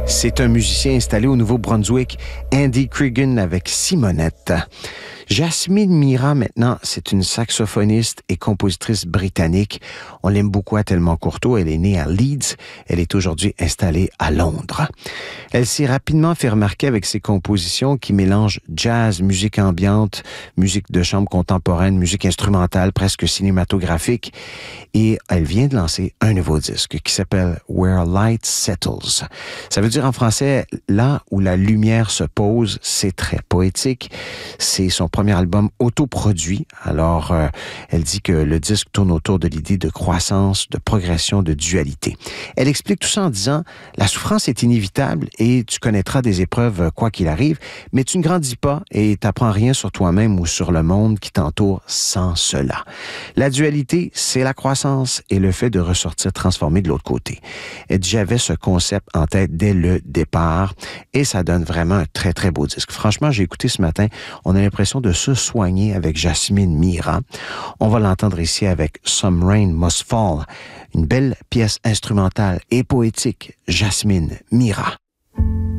C'est un musicien installé au Nouveau-Brunswick, Andy Cregan avec Simonette. Jasmine Mira, maintenant, c'est une saxophoniste et compositrice britannique. On l'aime beaucoup à Telmont-Courteau. Elle est née à Leeds. Elle est aujourd'hui installée à Londres. Elle s'est rapidement fait remarquer avec ses compositions qui mélangent jazz, musique ambiante, musique de chambre contemporaine, musique instrumentale, presque cinématographique. Et elle vient de lancer un nouveau disque qui s'appelle Where Light Settles. Ça veut dire en français, là où la lumière se pose. C'est très poétique. C'est son premier album autoproduit. Alors, elle dit que le disque tourne autour de l'idée de croissance, de progression, de dualité. Elle explique tout ça en disant « La souffrance est inévitable et tu connaîtras des épreuves quoi qu'il arrive, mais tu ne grandis pas et t'apprends rien sur toi-même ou sur le monde qui t'entoure sans cela. La dualité, c'est la croissance et le fait de ressortir transformé de l'autre côté. » Elle dit « J'avais ce concept en tête dès le départ et ça donne vraiment un très, très beau disque. » Franchement, j'ai écouté ce matin, on a l'impression de se soigner avec Jasmine Mira. On va l'entendre ici avec Some Rain Must Fall, une belle pièce instrumentale et poétique, Jasmine Mira.